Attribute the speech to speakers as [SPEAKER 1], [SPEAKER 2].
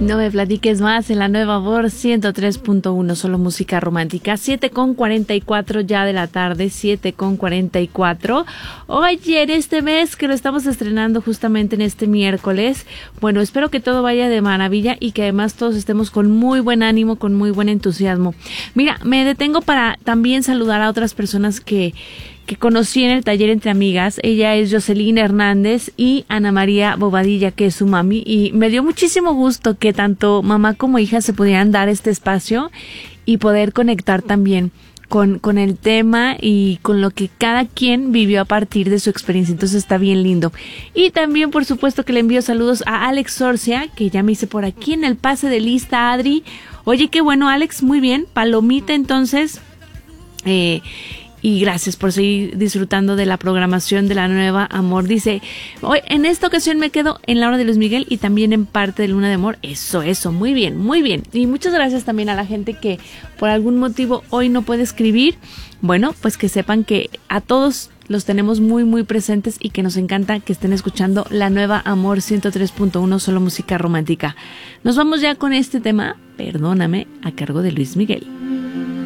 [SPEAKER 1] No me platiques más en la nueva Amor 103.1, solo música romántica. 7:44 ya de la tarde, 7:44. Oye, en este mes que lo estamos estrenando justamente en este miércoles, bueno, espero que todo vaya de maravilla y que además todos estemos con muy buen ánimo, con muy buen entusiasmo. Mira, me detengo para también saludar a otras personas que conocí en el taller Entre Amigas. Ella es Jocelyn Hernández y Ana María Bobadilla, que es su mami, y me dio muchísimo gusto que tanto mamá como hija se pudieran dar este espacio y poder conectar también con el tema y con lo que cada quien vivió a partir de su experiencia. Entonces está bien lindo. Y también, por supuesto, que le envío saludos a Alex Sorcia, que ya me hice por aquí en el pase de lista, Adri. Oye, qué bueno, Alex, muy bien. Palomita, entonces. Y gracias por seguir disfrutando de la programación de la nueva Amor. Dice, hoy en esta ocasión me quedo en la hora de Luis Miguel y también en parte de Luna de Amor. Eso, muy bien, muy bien. Y muchas gracias también a la gente que por algún motivo hoy no puede escribir. Bueno, pues que sepan que a todos los tenemos muy, muy presentes y que nos encanta que estén escuchando la nueva Amor 103.1, solo música romántica. Nos vamos ya con este tema, Perdóname, a cargo de Luis Miguel.